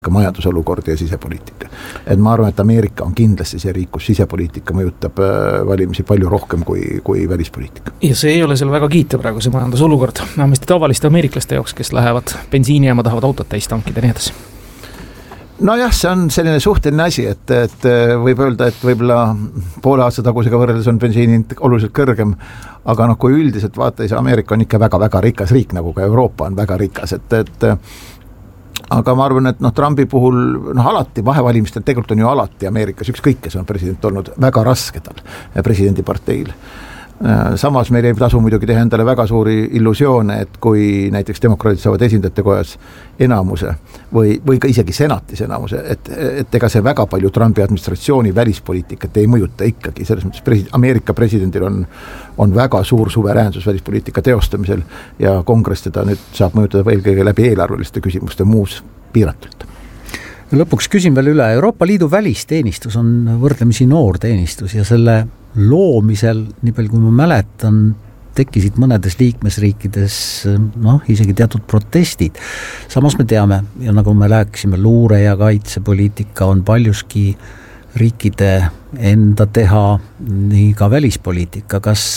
majandusolukord ja sisepoliitika. Et ma arvan, et Ameerika on kindlasti see riik, kus sisepoliitika mõjutab valimisi palju rohkem kui välispoliitika. Ja see ei ole seal väga kiita praegu see majandusolukord. Vähemasti tavaliste ameeriklaste jaoks, kes lähevad bensiinijaama, tahavad autot täis tankida ja nii edasi. Nojah, see on selline suhteline asi, et võib öelda, et võib-olla poole aasta tagusega võrreldes on bensiini oluliselt kõrgem, aga kui üldiselt vaata, Ameerika on ikka väga-väga rikas riik, nagu ka Euroopa on väga rikas, et aga ma arvan, et Trumpi puhul alati vahevalimistel tegelikult on ju alati Ameerikas ükskõik, kes on president olnud väga raske tal presidendiparteil. Samas meil ei tasu muidugi teha endale väga suuri illusioone, et kui näiteks demokraadid saavad esindajate kojas enamuse või ka isegi senatis enamuse, et ega see väga palju Trumpi administratsiooni välispoliitikat ei mõjuta ikkagi. Selles mõttes Ameerika presidendil on väga suur suveräänsus välispoliitika teostamisel ja kongress teda nüüd saab mõjutada eelkõige läbi eelarveliste küsimuste muus piiratult. Lõpuks küsin veel üle, Euroopa Liidu välisteenistus on võrdlemisi noor teenistus ja selle loomisel, nii palju kui ma mäletan, tekkisid mõnedes liikmesriikides isegi teatud protestid. Samas me teame, ja nagu me rääkisime, luure- ja kaitsepoliitika on paljuski riikide enda teha, nii ka välispoliitika.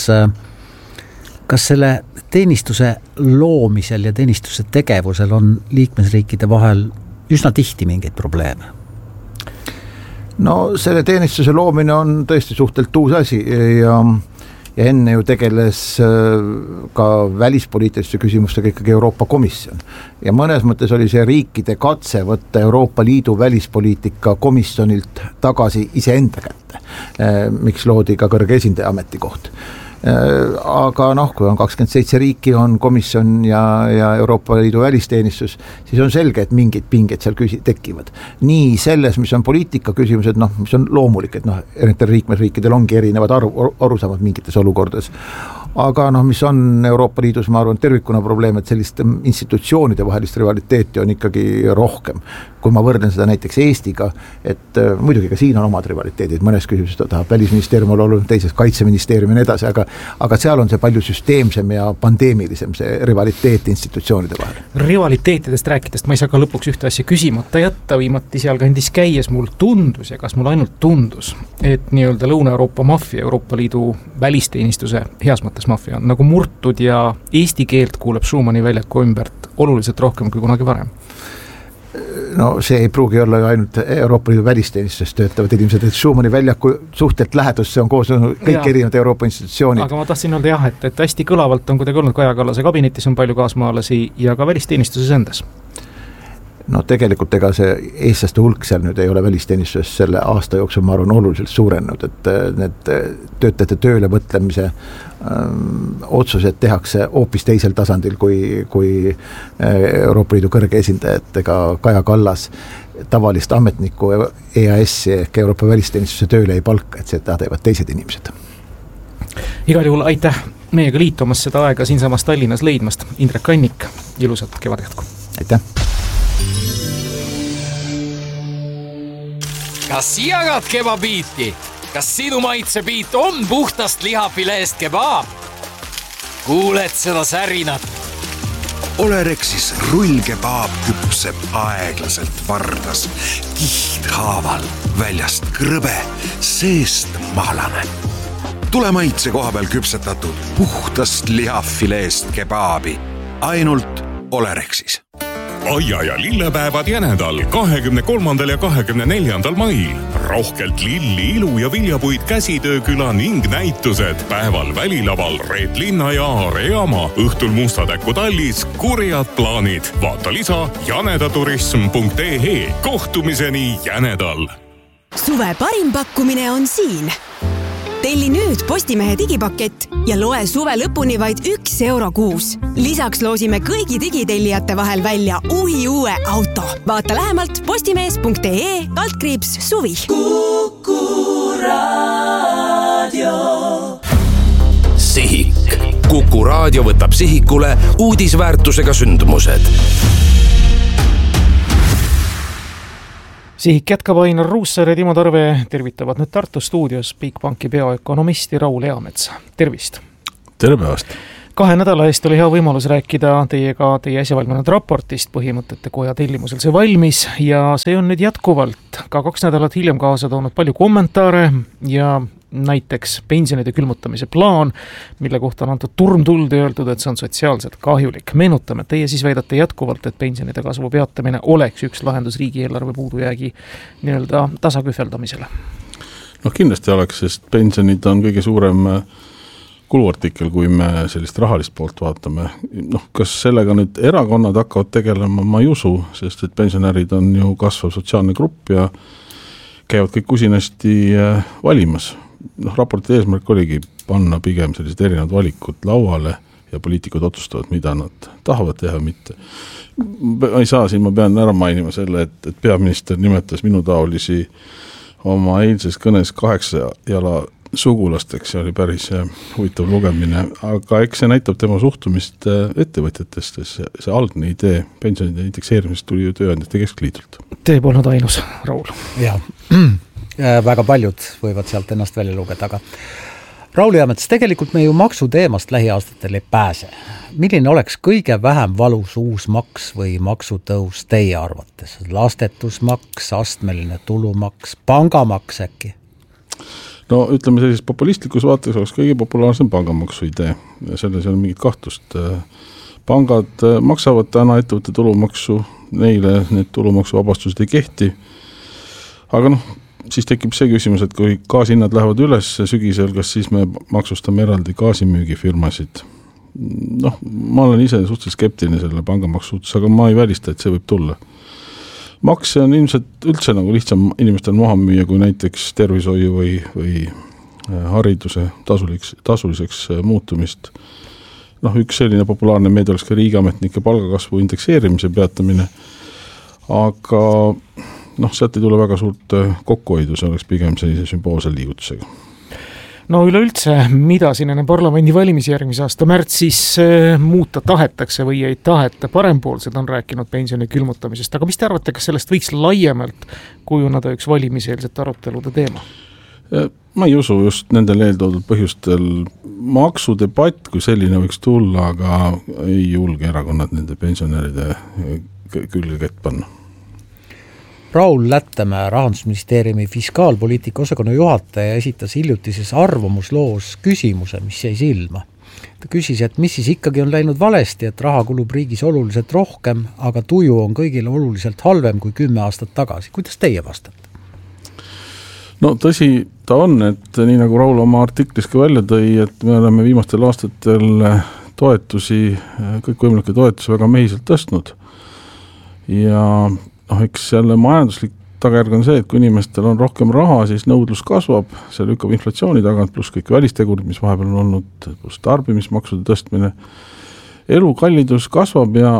Kas selle teenistuse loomisel ja teenistuse tegevusel on liikmesriikide vahel üsna tihti mingeid probleeme? No selle teenistuse loomine on tõesti suhtelt uus asi ja enne ju tegeles ka välispoliitiliste küsimustega ikkagi Euroopa Komisjon. Ja mõnes mõttes oli see riikide katse võtta Euroopa Liidu välispoliitika komisjonilt tagasi iseenda kätte, miks loodi ka kõrge esindaja ametikoht. Aga kui on 27 riiki, on komisjon ja Euroopa Liidu välisteenistus, siis on selge, et mingid pinged seal tekivad. Nii selles, mis on poliitika küsimused, mis on loomulik, et erinevatel liikmesriikidel ongi erinevad arusaamad mingites olukordades. Aga mis on Euroopa Liidus, ma arvan, tervikuna probleem, et sellist institutsioonide vahelist rivaliteeti on ikkagi rohkem. Kui ma võrdlen seda näiteks Eestiga, et muidugi ka siin on omad rivaliteedid, mõnes küsimuses tahab välisministeerium olla olnud teises kaitseministeerium ja nii edasi, aga seal on see palju süsteemsem ja pandeemilisem see rivaliteet institutsioonide vahel. Rivaliteetidest rääkides ma ei saa ka lõpuks ühte asja küsimata jätta, viimati seal kandis käies mul tundus ja kas mul ainult tundus, et nii-öelda Lõuna-Euroopa maffia, Euroopa Liidu välisteenistuse heas mõttes maffia on nagu murtud ja eesti keelt kuuleb Schumanni väljaku ümbert oluliselt rohkem kui kunagi varem. No see ei pruugi olla ju ainult Euroopa Liidu välisteenistusest töötavad inimesed, et Schumanni väljaku suhtelt lähedusse on koos kõik erinevad Euroopa institutsioonid. Aga ma tahtsin öelda et hästi kõlavalt on kuidagi olnud Kaja Kallase kabinetis on palju kaasmaalasi ja ka välisteenistuses endas. No tegelikult ega see eestlaste hulk seal nüüd ei ole välisteenistuses selle aasta jooksul, ma arvan, oluliselt suurenenud, et need töötajate tööle võtlemise otsused tehakse hoopis teisel tasandil kui Euroopa Liidu kõrge esindajad ega Kaja Kallas tavalist ametnikku EAS-i ehk Euroopa välisteenistuse tööle ei palka, et seda teevad teised inimesed. Igal juhul aitäh meiega liitumas seda aega siinsamas Tallinnas leidmast. Indrek Kannik, ilusat kevadjätku. Aitäh! Kas jagad kebabiiti? Kas sinu maitsebiit on puhtast lihafileest kebaab? Kuuled seda särinat? Olerexis rullkebaab küpseb aeglaselt vardas, kihdhaaval, väljast krõbe, seest mahlane. Tule maitse koha peal küpsetatud puhtast lihafileest kebaabi. Ainult Olerexis. Aia ja lillepäevad Jänedal 23. ja 24. mail. Rohkelt lilli, ilu ja viljapuid käsitööküla ning näitused. Päeval välilaval Reet Linna ja Aare Jaama. Õhtul Mustatäkku tallis kurjad plaanid. Vaata lisa janedaturism.ee. Kohtumiseni Jänedal. Suve parim pakkumine on siin. Telli nüüd Postimehe digipakett ja loe suve lõpuni vaid €1 kuus. Lisaks loosime kõigi digitellijate vahel välja uue auto. Vaata lähemalt postimees.ee/suvi. Kuku Raadio. Sihik. Kuku Raadio võtab sihikule uudisväärtusega sündmused. Sihik jätkab Ainar Ruussaar ja Timo Tarve tervitavad nüüd Tartu stuudios Bigbanki peaökonomisti Raul Eametsa. Tervist! Tere päevast! 2 nädala eest oli hea võimalus rääkida teiega teie äsja valminud raportist, põhimõtete koja tellimusel see valmis ja see on nüüd jätkuvalt ka 2 nädalat hiljem kaasa toonud palju kommentaare ja näiteks pensionide külmutamise plaan, mille kohta on antud turmtuld ja öeldud, et see on sotsiaalselt kahjulik. Meenutame, teie siis väidate jätkuvalt, et pensionide kasvu peatamine oleks üks lahendus riigieelarve puudujäägi nii-öelda tasakühveldamisele. Kindlasti oleks, sest pensionid on kõige suurem kuluartikkel, kui me sellist rahalist poolt vaatame. Kas sellega nüüd erakonnad hakkavad tegelema, ma ei usu, sest et pensionärid on ju kasvav sotsiaalne grupp ja käivad kõik usinasti valimas. Raporti eesmärk oligi panna pigem sellised erinevad valikud lauale ja poliitikud otsustavad, mida nad tahavad teha või mitte. Ei saa siin, ma pean ära mainima selle, et peaminister nimetas minu taolisi oma eilses kõnes 8 jala sugulasteks, see oli päris huvitav lugemine, aga eks see näitab tema suhtumist ettevõtjatest, see algne idee pensionide indekseerimisest tuli ju Tööandjate Keskliidult. Te polnud ainus, Raul. Jah, väga paljud võivad sealt ennast välja lugeda, aga Raul Eamets, tegelikult me ju maksuteemast lähiaastatel ei pääse. Milline oleks kõige vähem valus uus maks või maksutõus teie arvates? Lastetusmaks, astmeline tulumaks, pangamaks äkki? Ütleme sellises populistlikus vaates oleks kõige populaarsem pangamaksu idee ja selles ei ole mingit kahtlust. Pangad maksavad täna ettevõtte tulumaksu, neile need tulumaksuvabastused ei kehti, aga siis tekib see küsimus, et kui gaasihinnad lähevad üles sügisel, kas siis me maksustame eraldi gaasimüügifirmasid? Ma olen ise suhteliselt skeptiline selle pangamaksu suhtes, aga ma ei välista, et see võib tulla. Makse on ilmselt üldse nagu lihtsam inimestel maha müüa, kui näiteks tervishoiu või hariduse tasuliseks muutumist. Üks selline populaarne meede oleks ka riigiametnike palgakasvu indekseerimise peatamine, aga sealt ei tule väga suurt kokkuhoidu, see oleks pigem sellise sümboolse liigutusega. Üleüldse, mida siin enne parlamendi valimisi järgmise aasta märtsis muuta tahetakse või ei taheta, parempoolsed on rääkinud pensioni külmutamisest, aga mis te arvate, kas sellest võiks laiemalt kujuneda üks valimiseelset arutelude teema? Ma ei usu just nendel eeltoodud põhjustel. Maksudebatt kui selline võiks tulla, aga ei julge erakonnad nende pensionäride külge kätt panna. Raul Lättemäe, Rahandusministeeriumi fiskaalpoliitika osakonna juhataja, esitas hiljutises arvamusloos küsimuse, mis jäi silma. Ta küsis, et mis siis ikkagi on läinud valesti, et raha kulub riigis oluliselt rohkem, aga tuju on kõigil oluliselt halvem kui 10 aastat tagasi. Kuidas teie vastate? Tõsi ta on, et nii nagu Raul oma artiklis ka välja tõi, et me oleme viimastel aastatel kõikvõimalikke toetusi väga mehiselt tõstnud ja eks jälle majanduslik tagajärg on see, et kui inimestel on rohkem raha, siis nõudlus kasvab, see lükkab inflatsiooni tagant, pluss kõik välistegurid, mis vahepeal on olnud, pluss tarbimismaksude tõstmine. Elukallidus kasvab ja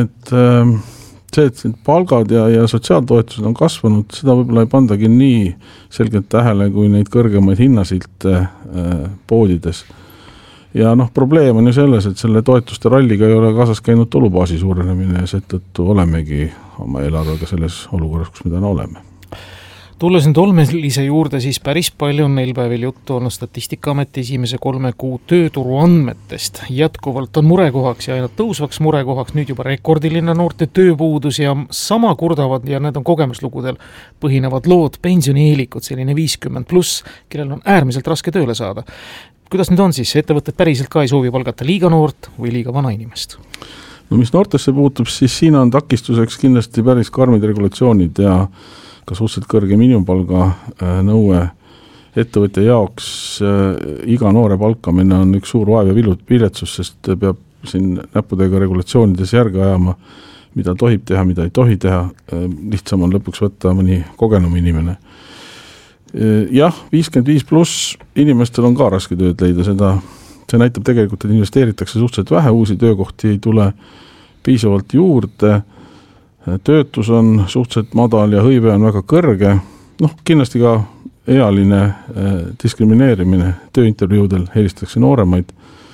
et palgad ja sotsiaaltoetused on kasvanud, seda võib-olla ei pandagi nii selgelt tähele kui neid kõrgemaid hinnasilte poodides. Ja probleem on ju selles, et selle toetuste ralliga ei ole kaasas käinud tulubaasi suurenemine ja seetõttu olemegi oma eelarvega selles olukorras, kus me täna oleme. Tulles nüüd olmelise juurde, siis päris palju on neil päevil juttu olnud Statistikaameti esimese 3 kuu tööturu andmetest. Jätkuvalt on murekohaks ja ainult tõusvaks murekohaks nüüd juba rekordiline noorte tööpuudus ja sama kurdavad ja need on kogemuslugudel põhinevad lood pensionieelikud, selline 50+, kellel on äärmiselt raske tööle saada. Kuidas nüüd on siis? Ettevõtted päriselt ka ei soovi palgata liiga noort või liiga vana inimest? Mis noortesse puutub, siis siin on takistuseks kindlasti päris karmid regulatsioonid ja ka suhteliselt kõrge miinimumpalga nõue ettevõtja jaoks. Iga noore palkamine on üks suur vaev ja viletsus, sest peab siin näppudega regulatsioonides järge ajama, mida tohib teha, mida ei tohi teha. Lihtsam on lõpuks võtta mõni kogenum inimene. Jah, 55+ inimestel on ka raske tööd leida, see näitab tegelikult, et investeeritakse suhteliselt vähe, uusi töökohti ei tule piisavalt juurde, töötus on suhteliselt madal ja hõive on väga kõrge, kindlasti ka ealine diskrimineerimine tööintervjuudel, helistatakse nooremaid.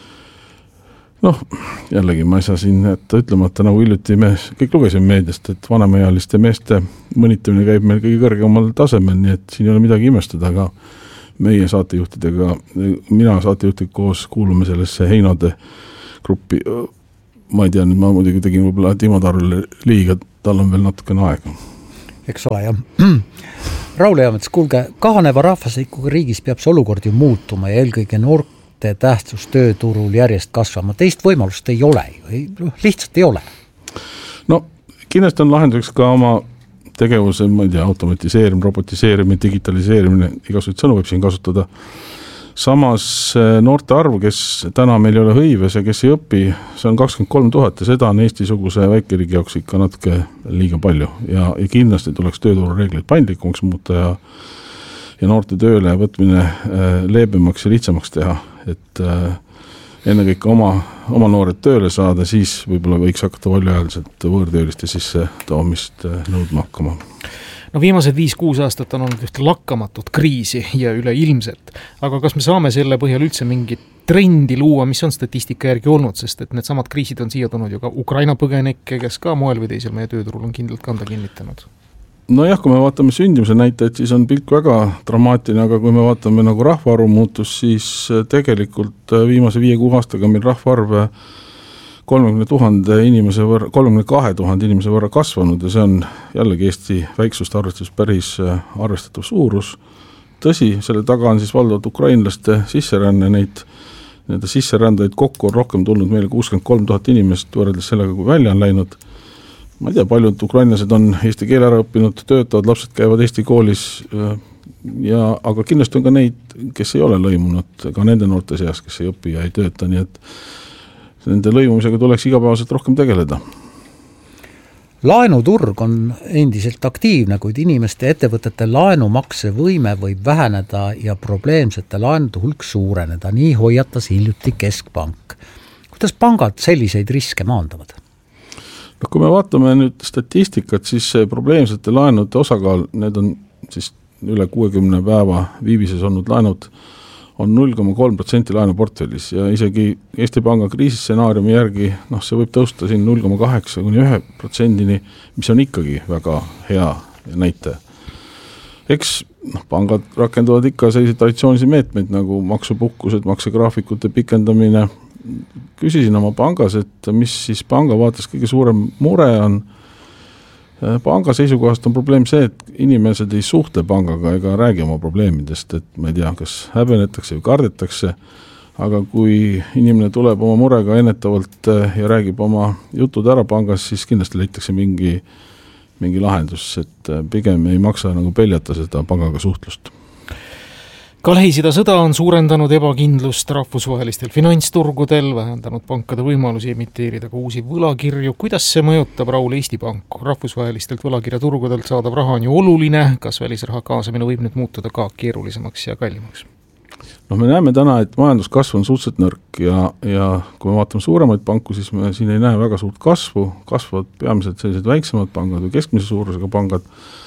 Jällegi ma ei saa siin ütlemata, nagu hiljuti me kõik lugesime meediast, et vanemaealiste meeste mõnitamine käib meil kõige kõrgemal tasemel, nii et siin ei ole midagi imestada, aga meie saatejuhtidega, mina saatejuhtiga koos kuulume sellesse heinade gruppi, ma ei tea, nüüd ma muidugi tegin võib-olla Timo Tarule liiga, tal on veel natukene aega. Eks ole, jah. Raul Eamets, kuulge, kahaneva rahvastikuga riigis peab see olukord ju muutuma ja eelkõige noorte tähtsus tööturul järjest kasvama. Teist võimalust ei ole ju, lihtsalt ei ole. No kindlasti on lahenduseks ka oma tegevuse, ma ei tea, automatiseerimine, robotiseerimine, digitaliseerimine, igasuguseid sõnu võib siin kasutada. Samas noorte arv, kes täna meil ei ole hõives ja kes ei õpi, see on 23 000 ja seda on Eesti-suguse väikeriigi jaoks ikka natuke liiga palju ja kindlasti tuleks tööturu reegleid paindlikumaks muuta ja noorte tööle võtmine leebemaks ja lihtsamaks teha, et ennekõike oma noored tööle saada, siis võib-olla võiks hakata valjuajaliselt võõrtööliste sisse toomist nõudma hakkama. No viimased 5-6 aastat on olnud ühte lakkamatut kriisi ja üleilmselt, aga kas me saame selle põhjal üldse mingit trendi luua, mis on statistika järgi olnud, sest et need samad kriisid on siia tulnud ju ka Ukraina põgenikke, kes ka moel või teisel meie tööturul on kindlalt kanda kinnitanud? Nojah, kui me vaatame sündimuse näitajad, siis on pilk väga dramaatiline, aga kui me vaatame nagu rahvaarvu muutus, siis tegelikult viimase 5-6 aastaga meil rahvaarv 32 000 inimese võrra kasvanud ja see on jällegi Eesti väiksust arvestades päris arvestatav suurus. Tõsi, selle taga on siis valdavalt ukrainlaste sisseränne, neid sisserändajaid kokku on rohkem tulnud meile 63 000 inimest võrreldes sellega, kui välja on läinud. Ma ei tea, paljud ukrainlased on eesti keele ära õppinud, töötavad, lapsed käivad Eesti koolis, aga kindlasti on ka neid, kes ei ole lõimunud, ka nende noorte seas, kes ei õpi ja ei tööta, nii et nende lõimumisega tuleks igapäevaselt rohkem tegeleda. Laenuturg on endiselt aktiivne, kuid inimeste ettevõtete laenumakse võime võib väheneda ja probleemsete laenude hulk suureneda, nii hoiatas hiljuti Keskpank. Kuidas pangad selliseid riske maandavad? No, kui me vaatame nüüd statistikat, siis probleemsete laenude osakaal, need on siis üle 60 päeva viibises olnud laenud, on 0,3% laenuportfellis ja isegi Eesti Panga kriisistsenaariumi järgi, see võib tõusta siin 0,8–1%-ni, mis on ikkagi väga hea näite. Eks pangad rakenduvad ikka selliseid traditsioonilisi meetmeid nagu maksupuhkused, maksegraafikute pikendamine. Küsisin oma pangas, et mis siis panga vaates kõige suurem mure on. Panga seisukohast on probleem see, et inimesed ei suhtle pangaga ega räägi oma probleemidest, et ma ei tea, kas häbenetakse või kardetakse, aga kui inimene tuleb oma murega ennetavalt ja räägib oma jutud ära pangas, siis kindlasti leitakse mingi lahendus, et pigem ei maksa nagu peljata seda pangaga suhtlust. Ka Lähis-Ida sõda on suurendanud ebakindlust rahvusvahelistel finantsturgudel, vähendanud pankade võimalusi emiteerida ka uusi võlakirju. Kuidas see mõjutab, Raul, Eesti Pank? Rahvusvahelistelt võlakirjaturgudelt saadav raha on ju oluline, kas välisraha kaasamine võib nüüd muutuda ka keerulisemaks ja kallimaks? Me näeme täna, et majanduskasv on suhteliselt nõrk ja kui me vaatame suuremaid panku, siis me siin ei näe väga suurt kasvu, kasvavad peamiselt sellised väiksemad pangad või keskmise suurusega pangad.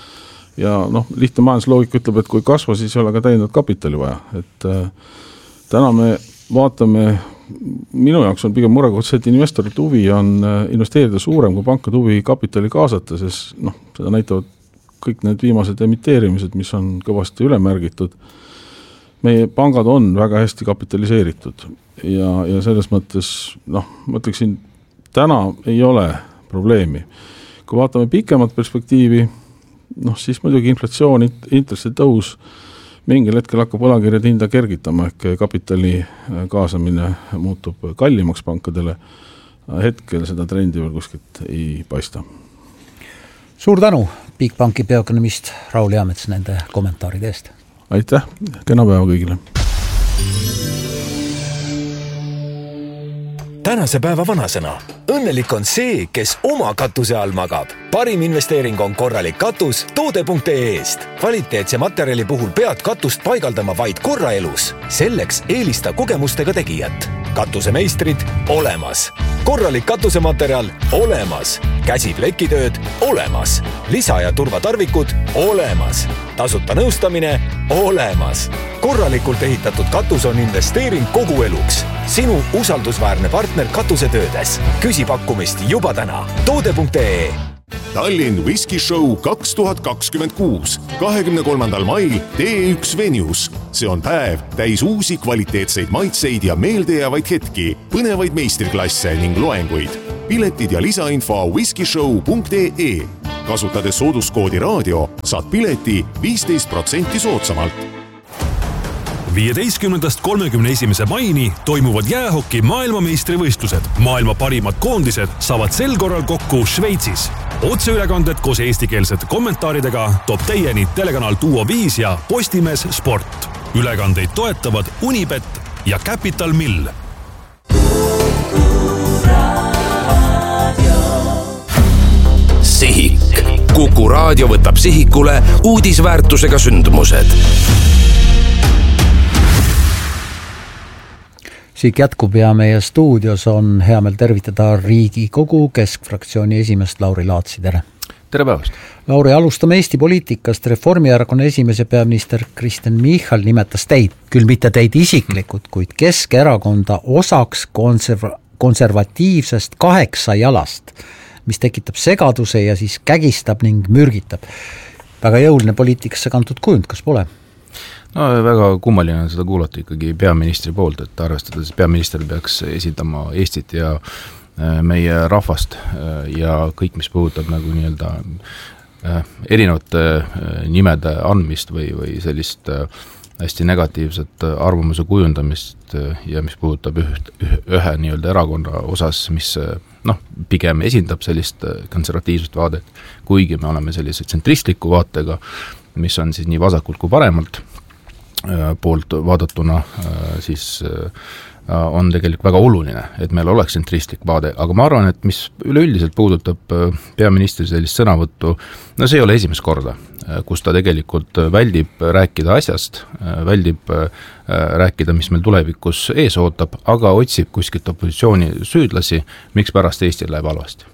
Ja lihtne majandusloogika ütleb, et kui kasva, siis ei ole ka täiendavat kapitali vaja. Et täna me vaatame, minu jaoks on pigem murekoht see, et investorite huvi on investeerida suurem kui pankade huvi kapitali kaasata, sest seda näitavad kõik need viimased emiteerimised, mis on kõvasti ülemärgitud. Meie pangad on väga hästi kapitaliseeritud ja selles mõttes, ma ütleksin, täna ei ole probleemi. Kui vaatame pikemat perspektiivi, siis muidugi inflatsioon, intressi tõus, mingil hetkel hakkab võlakirjade hinda kergitama, ehk kapitali kaasamine muutub kallimaks pankadele. Hetkel seda trendi veel kuskilt ei paista. Suur tänu, Bigbanki peaökonomist Raul Eamets nende kommentaaride eest. Aitäh, kena päeva kõigile. Tänase päeva vanasõna. Õnnelik on see, kes oma katuse all magab. Parim investeering on korralik katus toode.ee-st. Kvaliteetse materjali puhul pead katust paigaldama vaid korra elus. Selleks eelista kogemustega tegijat. Katusemeistrid olemas. Korralik katusematerjal olemas. Käsiplekitööd olemas. Lisa- ja turvatarvikud olemas. Tasuta nõustamine olemas. Korralikult ehitatud katus on investeering kogu eluks. Sinu usaldusväärne partner katusetöödes. Küsi pakkumist juba täna. Toode.ee Tallinn Whisky Show 2026, 23. mail T1 Venues. See on päev täis uusi kvaliteetseid maitseid ja meeldejäävaid hetki, põnevaid meistriklasse ning loenguid. Piletid ja lisainfo whiskyshow.ee. Kasutades sooduskoodi raadio saad pileti 15% soodsamalt. 15.–31. maini toimuvad jäähoki maailmameistrivõistlused. Maailma parimad koondised saavad sel korral kokku Šveitsis. Otseülekanded koos eestikeelsete kommentaaridega toob teieni telekanal Duo 5 ja Postimees Sport. Ülekandeid toetavad Unibet ja Capital Mill. Sihik. Kuku Raadio võtab sihikule uudisväärtusega sündmused. Siik jätkub ja meie stuudios on hea meel tervitada Riigikogu keskfraktsiooni esimest Lauri Laatsi, tere! Tere päevast! Lauri, alustame Eesti poliitikast. Reformierakonna esimees ja peaminister Kristen Michal nimetas teid, küll mitte teid isiklikult, kuid Keskerakonda osaks konservatiivsest 8 jalast, mis tekitab segaduse ja siis kägistab ning mürgitab. Väga jõuline poliitikasse kantud kujund, kas pole? No väga kummaline on seda kuulata ikkagi peaministri poolt, et arvestades peaminister peaks esindama Eestit ja meie rahvast ja kõik, mis puudutab nagu nii-öelda erinevate nimede andmist või sellist hästi negatiivset arvamuse kujundamist ja mis puudutab ühe nii-öelda erakonna osas, mis pigem esindab sellist konservatiivset vaadet, kuigi me oleme sellise tsentristliku vaatega, mis on siis nii vasakult kui paremalt poolt vaadatuna, siis on tegelikult väga oluline, et meil oleks tsentristlik vaade, aga ma arvan, et mis üleüldiselt puudutab peaministri sellist sõnavõttu, no see ei ole esimest korda, kus ta tegelikult väldib rääkida asjast, väldib rääkida, mis meil tulevikus ees ootab, aga otsib kuskilt opositsiooni süüdlasi, miks pärast Eestil läheb halvasti.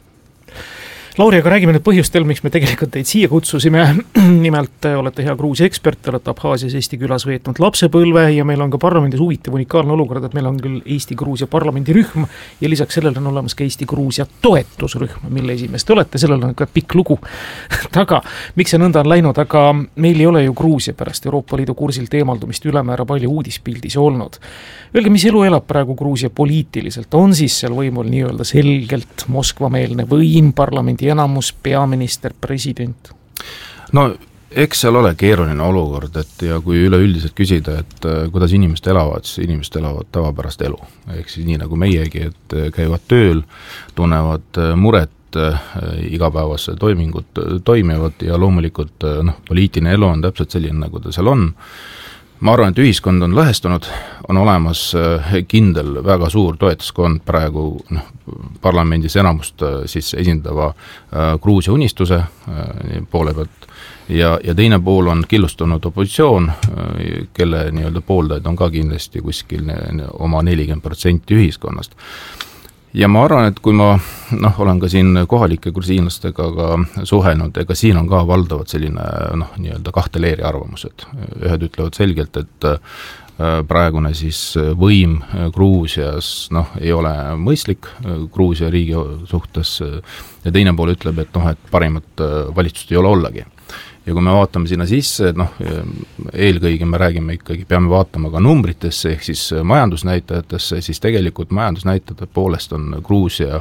Lauri, aga räägime nüüd põhjustel, miks me tegelikult teid siia kutsusime. Nimelt olete hea Gruusia ekspert, olete Abhaasias Eesti külas veetnud lapsepõlve ja meil on ka parlamendis huvitav unikaalne olukord, et meil on küll Eesti-Gruusia parlamendirühm ja lisaks sellele on olemas ka Eesti-Gruusia toetusrühm, mille esimees te olete, sellel on ka pikk lugu taga. Miks see nõnda on läinud, aga meil ei ole ju Gruusia pärast Euroopa Liidu kursilt eemaldumist ülemäära palju uudispildis olnud. Öelge, mis elu elab praegu Gruusia poliitiliselt? On siis seal võimul nii-öelda selgelt Moskva-meelne võim, parlamendi enamus, peaminister, president? No eks seal ole keeruline olukord, et ja kui üleüldiselt küsida, et kuidas inimesed elavad, siis inimesed elavad tavapärast elu. Ehk siis nii nagu meiegi, et käivad tööl, tunnevad muret, igapäevase toimingud toimivad ja loomulikult poliitiline elu on täpselt selline, nagu ta seal on. Ma arvan, et ühiskond on lõhestunud, on olemas kindel väga suur toetuskond praegu parlamendis enamust siis esindava Gruusia unistuse poole pealt ja teine pool on killustunud opositsioon, kelle nii-öelda pooldajaid on ka kindlasti kuskil oma 40% ühiskonnast. Ja ma arvan, et kui ma olen ka siin kohalike grusiinlastega ka suhelnud, ega siin on ka valdavad selline nii-öelda kahte leeri arvamused. Ühed ütlevad selgelt, et praegune siis võim Gruusias ei ole mõistlik Gruusia riigi suhtes ja teine pool ütleb, et parimat valitsust ei ole ollagi. Ja kui me vaatame sinna sisse, eelkõige me räägime ikkagi, peame vaatama ka numbritesse ehk siis majandusnäitajatesse, siis tegelikult majandusnäitajate poolest on Gruusia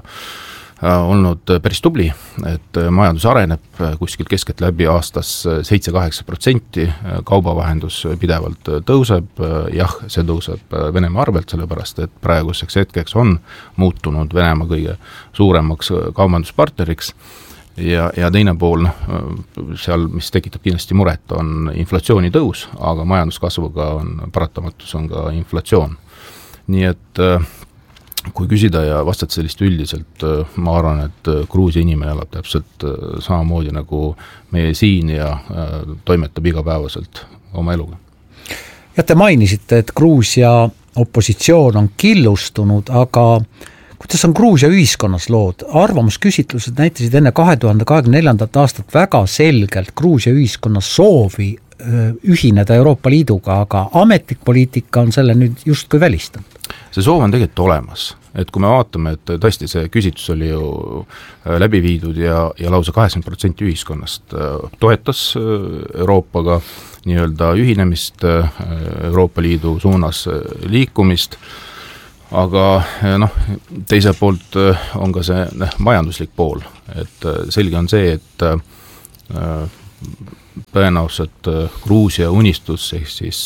olnud päris tubli, et majandus areneb kuskilt keskelt läbi aastas 7-8%, kaubavahendus pidevalt tõuseb, jah, see tõuseb Venemaa arvelt, sellepärast et praeguseks hetkeks on muutunud Venemaa kõige suuremaks kaubanduspartneriks. Ja teine pool seal, mis tekitab kindlasti muret, on inflatsiooni tõus, aga majanduskasvuga on paratamatus on ka inflatsioon. Nii et kui küsida ja vastata sellist üldiselt, ma arvan, et Gruusia inimene elab täpselt samamoodi nagu meie siin ja toimetab igapäevaselt oma eluga. Ja te mainisite, et Gruusia opositsioon on killustunud, aga kuidas on Gruusia ühiskonnas lood? Arvamusküsitlused näitasid enne 2024. aastat väga selgelt Gruusia ühiskonnas soovi ühineda Euroopa Liiduga, aga ametlik poliitika on selle nüüd justkui välistanud. See soov on tegelikult olemas, et kui me vaatame, et tõesti see küsitlus oli ju läbi viidud ja lausa 80% ühiskonnast toetas Euroopaga nii-öelda ühinemist, Euroopa Liidu suunas liikumist, aga teiselt poolt on ka see majanduslik pool, et selge on see, et tõenäoliselt Gruusia unistus ehk siis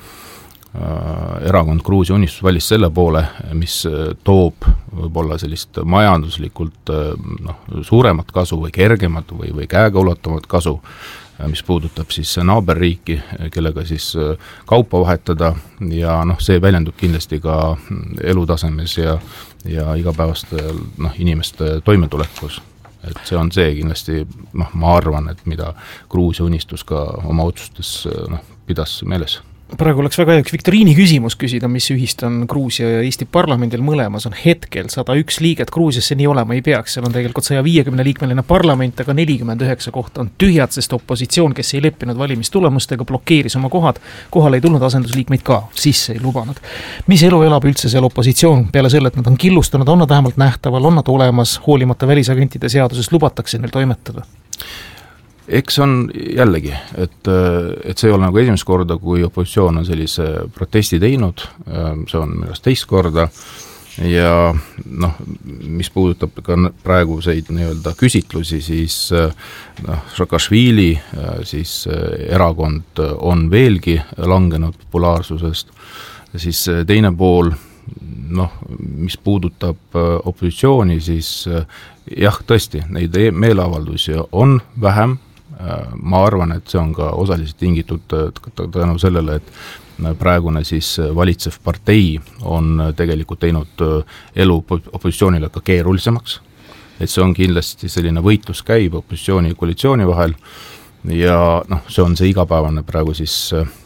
erakond Gruusia unistus valis selle poole, mis toob võib-olla sellist majanduslikult suuremat kasu või kergemat või käegaulatavat kasu, mis puudutab siis naaberriiki, kellega siis kaupa vahetada ja see väljendub kindlasti ka elutasemes ja igapäevastel inimeste toimetulekus. Et see on see kindlasti, ma arvan, et mida Gruusia unistus ka oma otsustes pidas meeles. Praegu oleks väga üks viktoriini küsimus küsida, mis ühist on Gruusia ja Eesti parlamendil mõlemas on hetkel 101 liiget, Gruusiasse nii olema ei peaks, seal on tegelikult 150 liikmeline parlament, aga 49 kohta on tühjad, sest opositsioon, kes ei leppinud valimistulemustega, blokeeris oma kohad, kohal ei tulnud asendusliikmeid ka, sisse ei lubanud. Mis elu elab üldse seal opositsioon, peale selle, et nad on killustunud, on nad vähemalt nähtaval, on nad olemas, hoolimata välisagentide seadusest lubatakse neil toimetada? Eks on jällegi, et see ei ole nagu esimest korda, kui opositsioon on sellise protesti teinud, see on millest teist korda ja mis puudutab ka praeguseid nii-öelda küsitlusi, siis Saakašvili siis erakond on veelgi langenud populaarsusest, siis teine pool, mis puudutab opositsiooni, siis jah, tõesti, neid meeleavaldusi on vähem. Ma arvan, et see on ka osaliselt tingitud tänu sellele, et praegune siis valitsev partei on tegelikult teinud elu opositsioonile ka keerulisemaks, et see on kindlasti selline võitlus käib opositsiooni ja koalitsiooni vahel ja see on see igapäevane praegu siis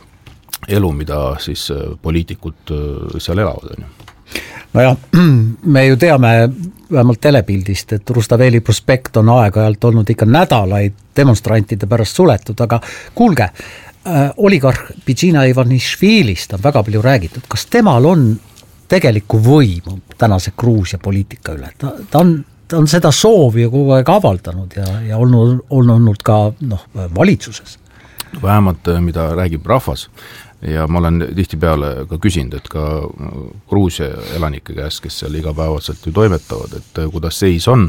elu, mida siis poliitikud seal elavad, on ju. Nojah, me ju teame vähemalt telepildist, et Rustaveli prospekt on aeg-ajalt olnud ikka nädalaid demonstrantide pärast suletud, aga kuulge, oligarh Bidzina Ivanišvilist on väga palju räägitud, kas temal on tegelikku võimu tänase Gruusia poliitika üle? Ta on seda soovi kogu aeg avaldanud ja olnud ka valitsuses. Vähemalt, mida räägib rahvas, ja ma olen tihtipeale ka küsinud, et ka Gruusia elanike käest, kes seal igapäevaselt ju toimetavad, et kuidas seis on.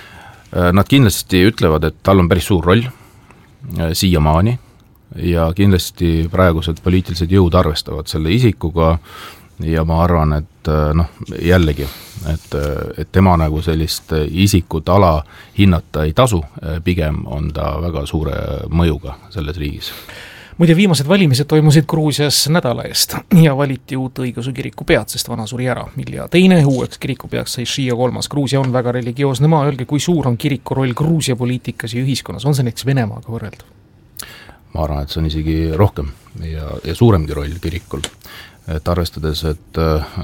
Nad kindlasti ütlevad, et tal on päris suur roll siiamaani ja kindlasti praegused poliitilised jõud arvestavad selle isikuga ja ma arvan, et jällegi, et tema nagu sellist isikut ala hinnata ei tasu, pigem on ta väga suure mõjuga selles riigis. Muide, viimased valimised toimusid Gruusias nädala eest ja valiti uut õigeusu kiriku pead, sest vana suri ära. Milja teine uueks kiriku peaks sai Shia 3. Gruusia on väga religioosne maa. Öelge, kui suur on kiriku roll Gruusia poliitikas ja ühiskonnas? On see näiteks Venemaaga võrreldav? Ma arvan, et see on isegi rohkem ja suuremgi roll kirikul. Et arvestades, et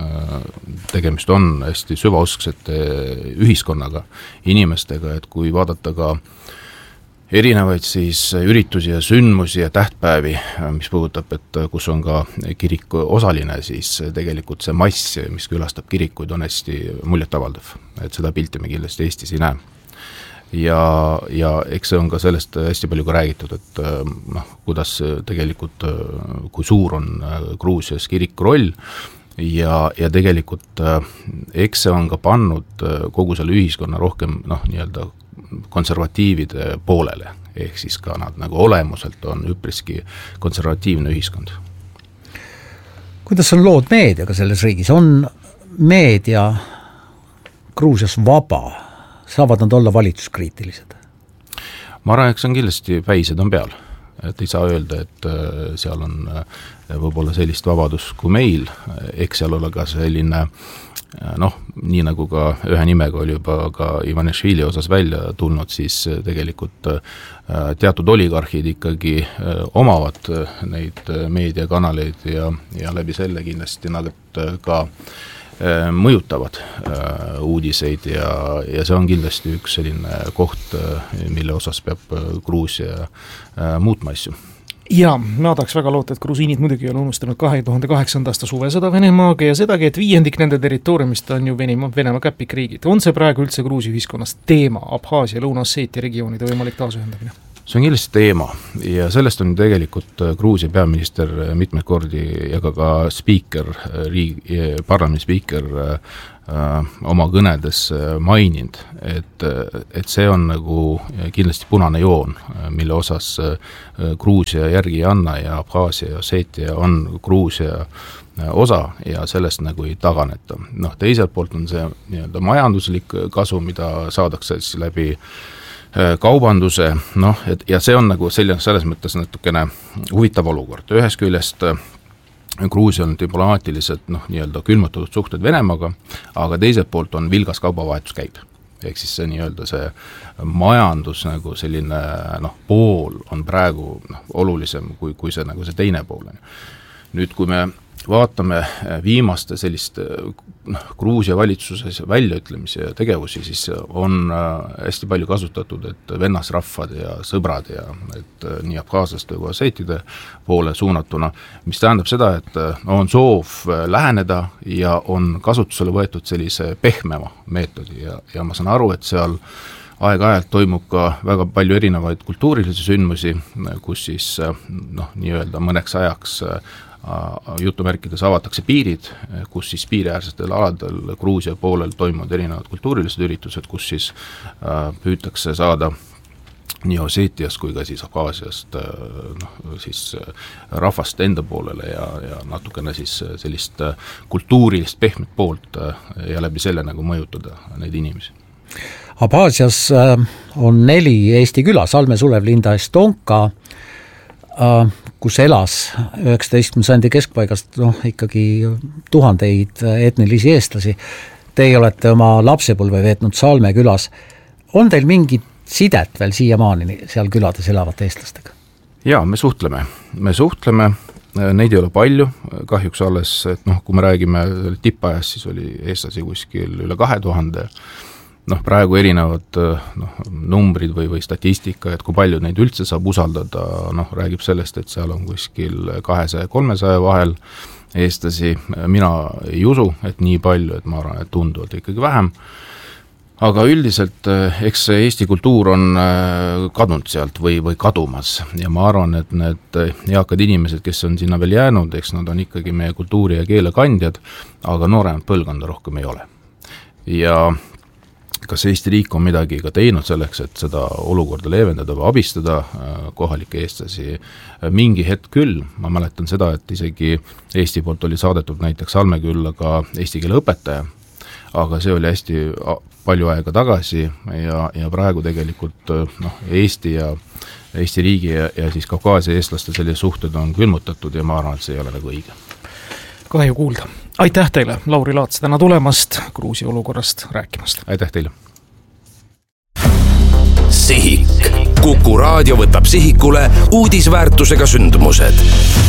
tegemist on hästi süvausksete ühiskonnaga, inimestega, et kui vaadata ka erinevaid siis üritusi ja sündmusi ja tähtpäevi, mis puudutab, et kus on ka kirik osaline, siis tegelikult see mass, mis külastab kirikuid, on hästi muljetavaldav. Et seda pilti me kindlasti Eestis ei näe. Ja eks see on ka sellest hästi palju ka räägitud, et kuidas tegelikult, kui suur on Gruusias kiriku roll ja tegelikult eks see on ka pannud kogu selle ühiskonna rohkem nii-öelda konservatiivide poolele, ehk siis ka nad nagu olemuselt on üpriski konservatiivne ühiskond. Kuidas on lood meediaga selles riigis? On meedia Gruusias vaba? Saavad nad olla valitsuskriitilised? Ma arvan, et see on kindlasti päised on peal. Et ei saa öelda, et seal on võib-olla sellist vabadust kui meil, eks seal ole ka selline nii nagu ka ühe nimega oli juba ka Ivanišvili osas välja tulnud, siis tegelikult teatud oligarhid ikkagi omavad neid meediakanaleid ja läbi selle kindlasti nad ka mõjutavad uudiseid ja see on kindlasti üks selline koht, mille osas peab Gruusia muutma asju. ja ma tahaks väga loota, et grusiinid muidugi on unustanud 2008. aasta suvesõda Venemaaga ja sedagi, et 5% nende territooriumist on ju Venemaa käpikriigid. On see praegu üldse Gruusia ühiskonnas teema, Abhaasia, Lõuna-Osseetia regioonide võimalik taasühendamine? See on kindlasti teema ja sellest on tegelikult Gruusia peaminister mitmeid kordi ja ka spiiker, parlamendi spiiker oma kõnedes maininud, et see on nagu kindlasti punane joon, mille osas Gruusia järgi ei anna ja Abhaasia ja Osseetia on Gruusia osa ja sellest nagu ei taganeta. Teiselt poolt on see nii-öelda majanduslik kasu, mida saadakse siis läbi kaubanduse, ja see on nagu selles mõttes natukene huvitav olukord. Ühest küljest Gruusia on diplomaatiliselt nii-öelda külmutatud suhted Venemaaga, aga teiselt poolt on vilgas kaubavahetus käib. Ehk siis see nii-öelda see majandus nagu selline pool on praegu olulisem kui see nagu see teine pool. Nüüd, kui me vaatame viimaste sellist Gruusia valitsuses väljaütlemisi ja tegevusi, siis on hästi palju kasutatud, et vennasrahvad ja sõbrad ja et nii abhaaslaste kui osseetide poole suunatuna, mis tähendab seda, et on soov läheneda ja on kasutusele võetud sellise pehmema meetodi ja ma saan aru, et seal aeg-ajalt toimub ka väga palju erinevaid kultuurilisi sündmusi, kus siis nii-öelda mõneks ajaks jutumärkides avatakse piirid, kus siis piiriäärsetel aladel Gruusia poolel toimuvad erinevad kultuurilised üritused, kus siis püütakse saada nii Osseetiast kui ka siis Abhaasiast siis rahvast enda poolele ja natukene siis sellist kultuurilist pehmet poolt ja läbi selle nagu mõjutada neid inimesi. Abhaasias on 4 Eesti küla, Salme, Sulev, Linda, Estonka, kus elas 19. sajandi keskpaigast ikkagi tuhandeid etnilisi eestlasi. Teie olete oma lapsepõlve veetnud Salme külas. On teil mingit sidet veel siiamaani seal külades elavate eestlastega? Jaa, me suhtleme, neid ei ole palju, kahjuks alles, et kui me räägime tippajast, siis oli eestlasi kuskil üle 2000, praegu erinevad numbrid või statistika, et kui palju neid üldse saab usaldada, räägib sellest, et seal on kuskil 200-300 vahel eestlasi. Mina ei usu, et nii palju, et ma arvan, et tunduvad ikkagi vähem. Aga üldiselt, eks Eesti kultuur on kadunud sealt või kadumas ja ma arvan, et need eakad inimesed, kes on sinna veel jäänud, eks nad on ikkagi meie kultuuri ja keele kandjad, aga nooremat põlvkonda rohkem ei ole. Ja kas Eesti riik on midagi ka teinud selleks, et seda olukorda leevendada või abistada kohalike eestlasi? Mingi hetk küll, ma mäletan seda, et isegi Eesti poolt oli saadetud näiteks Salmekülla ka eesti keele õpetaja, aga see oli hästi palju aega tagasi ja praegu tegelikult Eesti ja Eesti riigi ja siis Kaukaasia eestlaste sellised suhted on külmutatud ja ma arvan, et see ei ole nagu õige. Kahju kuulda. Aitäh teile, Lauri Laats, täna tulemast Gruusia olukorrast rääkimast. Aitäh teile. Sihik. Kuku Raadio võtab sihikule uudisväärtusega sündmused.